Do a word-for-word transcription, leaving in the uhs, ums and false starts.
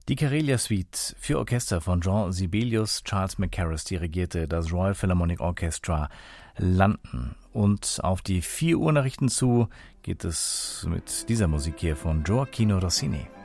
Die Karelia Suite für Orchester von Jean Sibelius, Charles Mackerras dirigierte das Royal Philharmonic Orchestra London. Und auf die vier Uhr Nachrichten zu geht es mit dieser Musik hier von Gioacchino Rossini.